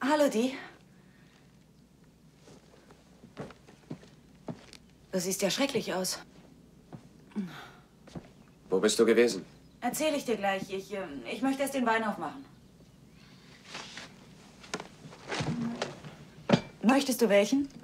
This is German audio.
Hallo, Di. Du siehst ja schrecklich aus. Wo bist du gewesen? Erzähl ich dir gleich. Ich möchte erst den Wein aufmachen. Möchtest du welchen?